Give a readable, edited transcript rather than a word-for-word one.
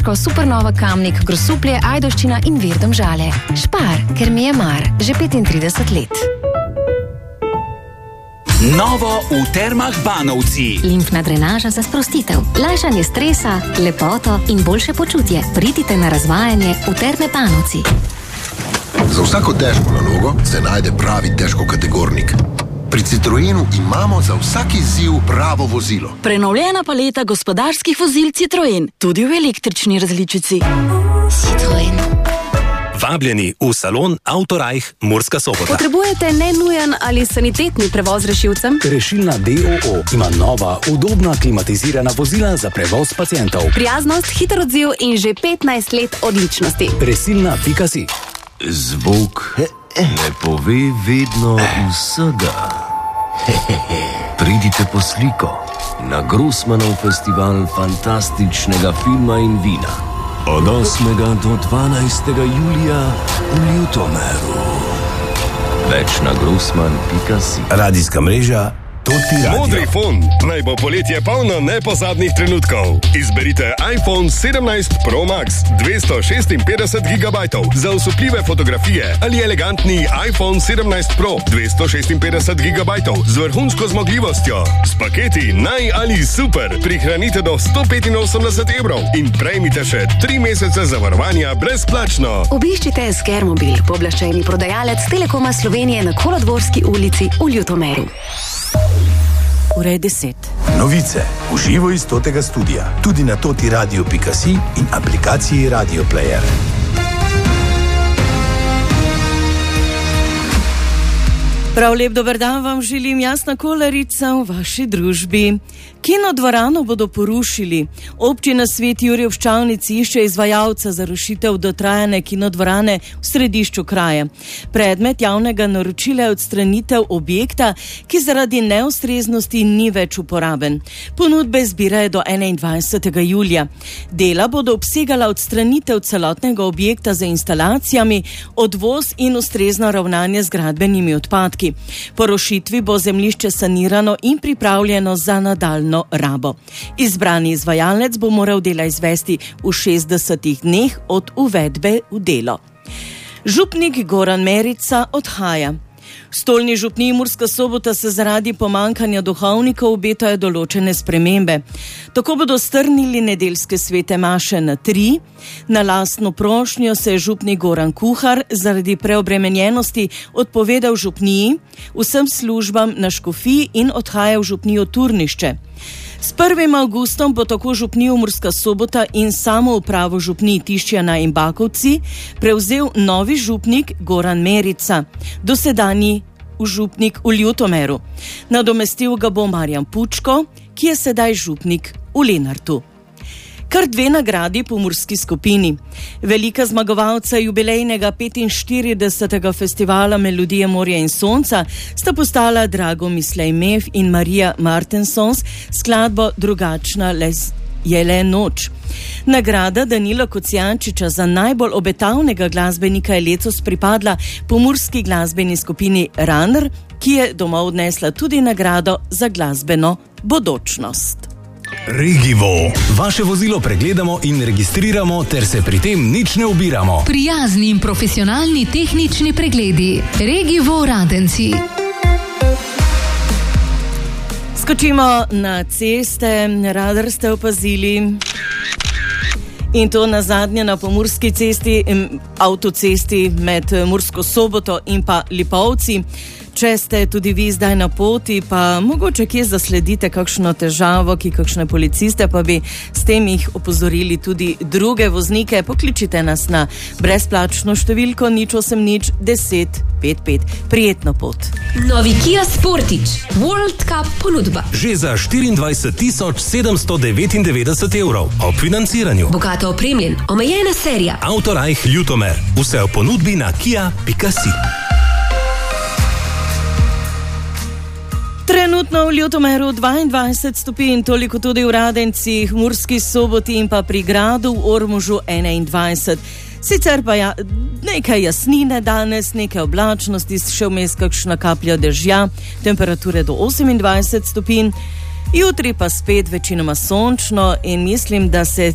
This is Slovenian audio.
Supernova Kamnik, Grosuplje, Ajdovščina in Vir Domžale. Spar, ker mi je mar, že 35 let. Novo v Termah Banovci. Limfna drenaža za sprostitev, lajšanje stresa, lepoto in boljše počutje. Pridite na razvajanje v Terme Banovci. Za vsako težko nalogo se najde pravi težkokategornik. Pri Citroenu imamo za vsak izziv pravo vozilo. Prenovljena paleta gospodarskih vozil Citroen, tudi v električni različici. Citroen. Vabljeni v salon Autorajh Murska Sobota. Potrebujete nenujen ali sanitetni prevoz rešilcem? Rešilna DOO ima nova, udobna, klimatizirana vozila za prevoz pacientov. Prijaznost, hiter odziv in že 15 let odličnosti. Resilna.si. Zvok ne pove vedno vsega. Pridite po sliko na Grossmanov festival fantastičnega filma in vina. Od 8. do 12. julija v Ljutomeru. Več na grossman.si. Radijska mreža Toti Radio. Modri fon, naj bo poletje polno nepozabnih trenutkov. Izberite iPhone 17 Pro Max 256 GB za osupljive fotografije ali elegantni iPhone 17 Pro 256 GB z vrhunsko zmogljivostjo. S paketi naj ali super prihranite do 185 evrov in prejmite še 3 mesece zavarovanja brezplačno. Obiščite Skermobil, pooblaščeni prodajalec Telekoma Slovenije na Kolodvorski ulici v Ljutomeru. Ura je 10. Novice v živo iz Totega studia, tudi na totiradio.si in aplikaciji Radio Player. Prav lep dober dan vam želim, Jasna Kolarica v vaši družbi. Kinodvorano bodo porušili. Občina Sveti Jurij v Ščavnici išče izvajalca za rušitev dotrajane kinodvorane v središču kraja. Predmet javnega naročila je odstranitev objekta, ki zaradi neustreznosti ni več uporaben. Ponudbe zbirajo do 21. julija. Dela bodo obsegala odstranitev celotnega objekta za instalacijami, odvoz in ustrezno ravnanje z gradbenimi odpadki. Po rušitvi bo zemljišče sanirano in pripravljeno za nadaljnjo rabo. Izbrani izvajalec bo moral dela izvesti v 60 dneh od uvedbe v delo. Župnik Goran Merica odhaja. V stolni župniji Murska Sobota se zaradi pomankanja duhovnikov obetajo določene spremembe. Tako bodo strnili nedeljske svete maše na 3. Na lastno prošnjo se je župnik Goran Kuhar zaradi preobremenjenosti odpovedal župniji, vsem službam na škofiji in odhaja v župnijo Turnišče. S 1. avgustom bo tako župnijo Murska Sobota in samoupravo župnij Tiščana in Bakovci prevzel novi župnik Goran Merica, dosedanji župnik v Ljutomeru. Nadomestil ga bo Marjan Pučko, ki je sedaj župnik v Lenartu. Kar 2 nagradi po murski skupini. Velika zmagovalca jubilejnega 45. festivala Melodije morja in sonca sta postala Drago Mislej-Mev in Marija Martensons skladbo Drugačna je le noč. Nagrada Danila Kocijančiča za najbolj obetavnega glasbenika je letos pripadla pomurski glasbeni skupini Runner, ki je domov odnesla tudi nagrado za glasbeno bodočnost. Regivo. Vaše vozilo pregledamo in registriramo, ter se pri tem nič ne ubiramo. Prijazni in profesionalni tehnični pregledi. Regivo Radenci. Skočimo na ceste, radar ste opazili. In to na zadnje na pomurski cesti, avtocesti med Mursko Soboto in pa Lipovci. Če ste tudi vi zdaj na poti, pa mogoče kje zasledite kakšno težavo, ki kakšne policiste, pa bi s tem jih opozorili tudi druge voznike, pokličite nas na brezplačno številko 080 10 55. Prijetno pot. Novi Kia Sportage World Cup ponudba. Že za 24 799 evrov ob financiranju. Bogato opremljen, omejena serija. Autorajh Ljutomer. Vse v ponudbi na kia.si. Trenutno v Ljutomeru 22 stopinj, toliko tudi v Radencih, Murski Soboti in pa pri Gradu v Ormožu 21. Sicer pa nekaj jasnine danes, nekaj oblačnosti, še vmes kakšna kaplja dežja, temperature do 28 stopinj. Jutri pa spet večinoma sončno in mislim, da se